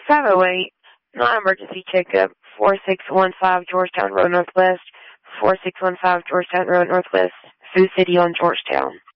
508, non-emergency checkup, 4615 Georgetown Road Northwest, 4615 Georgetown Road Northwest, Sioux City on Georgetown.